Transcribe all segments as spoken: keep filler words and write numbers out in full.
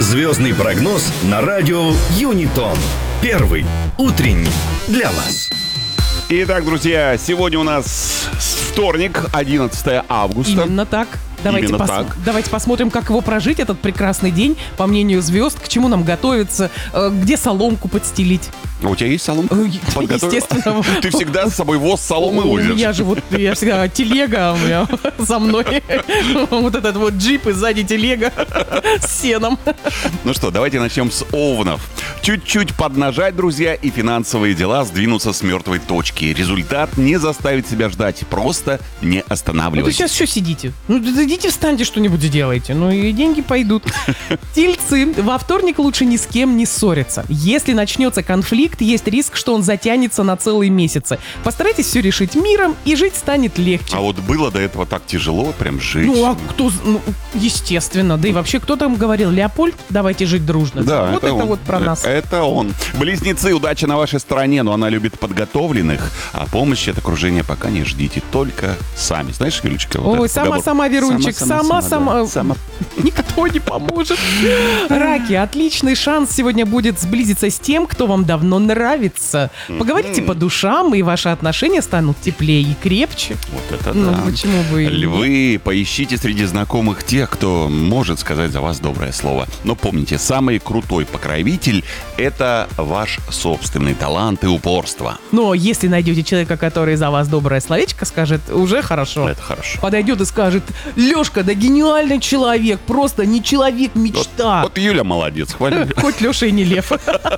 Звездный прогноз на радио Юнитон. Первый утренний для вас. Итак, друзья, сегодня у нас вторник, одиннадцатое августа. Именно так. Давайте, Именно пос... так. Давайте посмотрим, как его прожить, этот прекрасный день, по мнению звезд, к чему нам готовиться, э, где соломку подстелить. А у тебя есть соломка? Подготовил? Естественно. Ты всегда с собой воз соломы У возишь. меня же вот, я всегда телега у меня за мной. Вот этот вот джип и сзади телега с сеном. Ну что, давайте начнем с овнов. Чуть-чуть поднажать, друзья, и финансовые дела сдвинутся с мертвой точки. Результат не заставит себя ждать, просто не Ну, вы останавливайтесь. сейчас что сидите? Ну, да идите, встаньте, что-нибудь сделайте. Ну, и деньги пойдут. Тельцы. Во вторник лучше ни с кем не ссориться. Если начнется конфликт, есть риск, что он затянется на целые месяцы. Постарайтесь все решить миром, и жить станет легче. А вот было до этого так тяжело прям жить. Ну, а кто... з- Ну, естественно. Да и вообще, кто там говорил? Леопольд, давайте жить дружно. Да, вот это, он. вот про нас. Это он. Близнецы, удача на вашей стороне, но она любит подготовленных, а помощи от окружения пока не ждите, только сами. Знаешь, Юлечка? вот Ой, эта поговорка? сама-сама, Верунчик, сама-сама. да. Сама. Никто не поможет. Раки, отличный шанс сегодня будет сблизиться с тем, кто вам давно нравится. Поговорите по душам, и ваши отношения станут теплее и крепче. Вот это Ну, да. почему бы и нет? Львы, поищите среди знакомых тех, кто может сказать за вас доброе слово. Но помните, самый крутой покровитель — это ваш собственный талант и упорство. Но если найдете человека, который за вас доброе словечко скажет, уже хорошо. Это хорошо. Подойдет и скажет: Лешка, да гениальный человек, просто не человек, мечта. Вот Юля молодец, хвалю. Хоть Леша и не лев.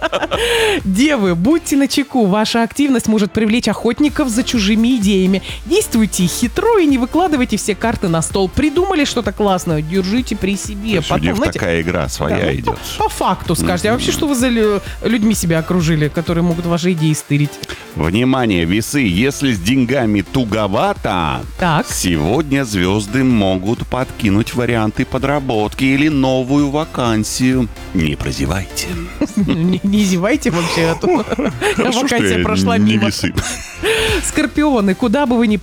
Девы, будьте начеку. Ваша активность может привлечь охотников за чужими идеями. Действуйте хитро и не выкладывайте все карты на стол. Придумали что-то классное, держите при себе. У них знаете, такая игра своя да, ну, идет. По, по факту скажете. А вообще, что вы за лю- людьми себя окружили, которые могут ваши идеи стырить? Внимание, весы, если с деньгами туговато, Так. сегодня звезды могут подкинуть варианты подработки или новую вакансию. Не прозевайте. Не, не зевайте вообще, а то вакансия прошла мимо. весы. Скорпионы, куда бы вы ни